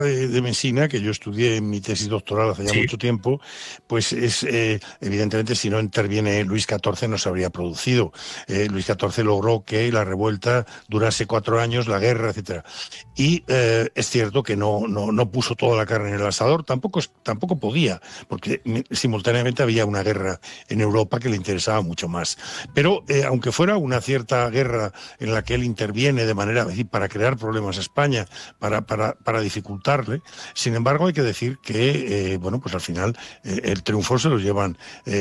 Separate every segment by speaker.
Speaker 1: de Messina, que yo estudié en mi tesis doctoral hace ya mucho tiempo, pues es evidentemente, si no interviene Luis XIV no se habría producido. Luis XIV logró que la revuelta durase 4 años, la guerra, etcétera. Y es cierto que no puso toda la carne en el asador, tampoco podía, porque simultáneamente había una guerra en Europa que le interesaba mucho más. Pero aunque fuera una cierta guerra en la que él interviene de manera, es decir, para crear problemas a España, para dificultarle, sin embargo hay que decir que bueno, pues al final el triunfo se lo llevan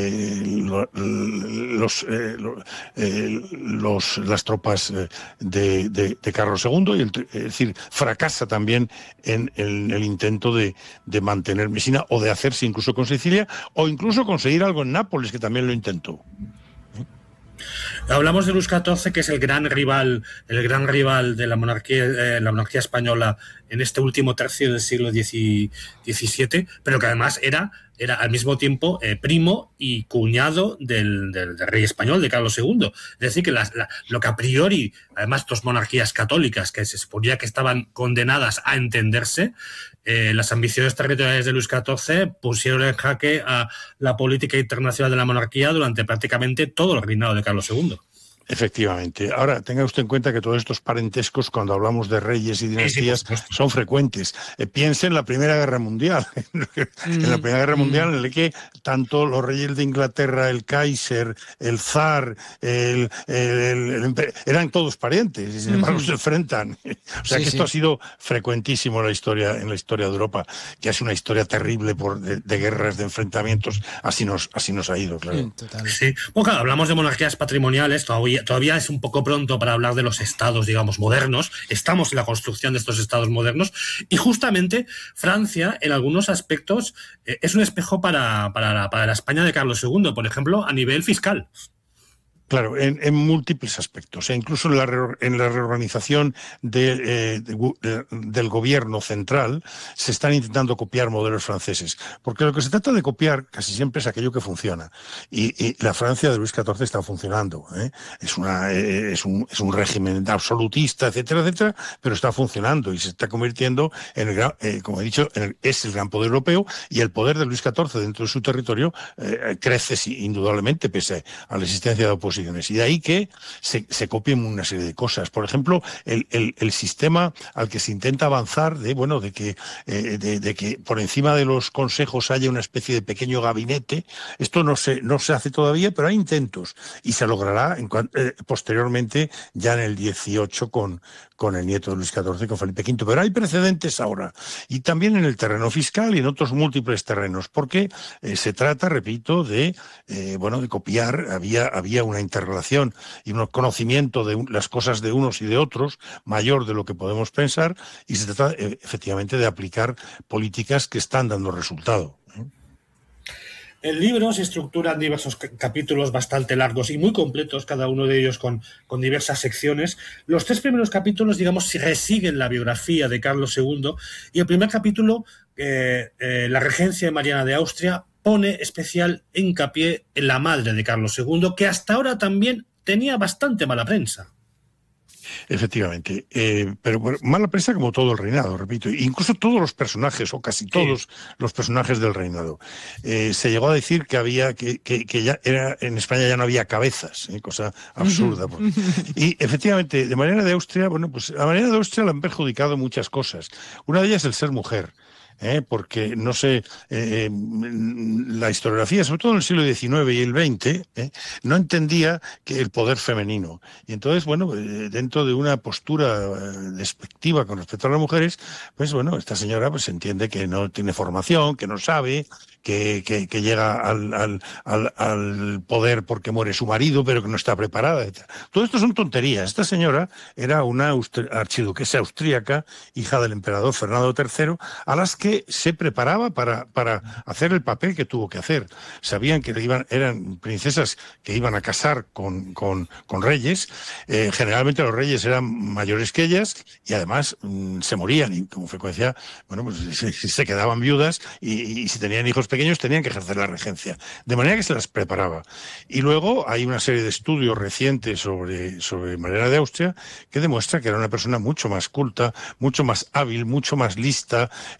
Speaker 1: las tropas de Carlos II, y es decir, fracasa también en el intento de mantener Messina, o de hacerse incluso con Sicilia, o incluso conseguir algo en Nápoles, que también lo intentó.
Speaker 2: Hablamos de Luis XIV, que es el gran rival de la monarquía española en este último tercio del siglo XVII, pero que además era al mismo tiempo primo y cuñado del rey español, de Carlos II. Es decir, que lo que a priori, además, dos monarquías católicas que se suponía que estaban condenadas a entenderse, las ambiciones territoriales de Luis XIV pusieron en jaque a la política internacional de la monarquía durante prácticamente todo el reinado de Carlos II.
Speaker 1: Efectivamente. Ahora, tenga usted en cuenta que todos estos parentescos, cuando hablamos de reyes y dinastías, son frecuentes. Piense en la Primera Guerra Mundial. En la Primera Guerra Mundial, en la que tanto los reyes de Inglaterra, el Kaiser, el zar, eran todos parientes, y sin embargo se enfrentan. O sea que esto ha sido frecuentísimo en la historia de Europa, que es una historia terrible de guerras, de enfrentamientos. Así nos ha ido, claro.
Speaker 2: Sí. Bueno, claro, hablamos de monarquías patrimoniales, todavía es un poco pronto para hablar de los estados, digamos, modernos. Estamos en la construcción de estos estados modernos, y justamente Francia, en algunos aspectos, es un espejo para la España de Carlos II, por ejemplo, a nivel fiscal.
Speaker 1: Claro, en múltiples aspectos, incluso en la reorganización del gobierno central se están intentando copiar modelos franceses, porque lo que se trata de copiar casi siempre es aquello que funciona, y la Francia de Luis XIV está funcionando, es un régimen absolutista, etcétera, etcétera, pero está funcionando y se está convirtiendo en el gran, como he dicho, es el gran poder europeo, y el poder de Luis XIV dentro de su territorio crece indudablemente pese a la existencia de oposición. Y de ahí que se copien una serie de cosas. Por ejemplo, el sistema al que se intenta avanzar de que por encima de los consejos haya una especie de pequeño gabinete. Esto no se hace todavía, pero hay intentos, y se logrará posteriormente, ya en el 18 con el nieto de Luis XIV, con Felipe V. Pero hay precedentes ahora, y también en el terreno fiscal y en otros múltiples terrenos, porque se trata, repito, de copiar. Había una interrelación y un conocimiento de las cosas de unos y de otros mayor de lo que podemos pensar, y se trata efectivamente de aplicar políticas que están dando resultado.
Speaker 2: El libro se estructura en diversos capítulos bastante largos y muy completos, cada uno de ellos con diversas secciones. Los 3 primeros capítulos, digamos, resiguen la biografía de Carlos II, y el primer capítulo, la regencia de Mariana de Austria, pone especial hincapié en la madre de Carlos II, que hasta ahora también tenía bastante mala prensa.
Speaker 1: Efectivamente, pero mala prensa como todo el reinado, repito, incluso todos los personajes, o casi todos los personajes del reinado. Se llegó a decir que ya en España ya no había cabezas, cosa absurda. Y efectivamente, de Mariana de Austria, pues a Mariana de Austria le han perjudicado muchas cosas. Una de ellas el ser mujer. Porque no sé, la historiografía, sobre todo en el siglo XIX y el XX, no entendía que el poder femenino. Y entonces, dentro de una postura despectiva con respecto a las mujeres, pues esta señora pues entiende que no tiene formación, que no sabe, que llega al poder porque muere su marido, pero que no está preparada, etc. Todo esto son tonterías. Esta señora era una archiduquesa austríaca, hija del emperador Fernando III, a las que que se preparaba para hacer el papel que tuvo que hacer. Sabían que eran princesas que iban a casar con reyes. Generalmente los reyes eran mayores que ellas y además se morían y con frecuencia, bueno, pues se quedaban viudas y si tenían hijos pequeños tenían que ejercer la regencia. De manera que se las preparaba. Y luego hay una serie de estudios recientes sobre Mariana de Austria que demuestra que era una persona mucho más culta, mucho más hábil, mucho más lista,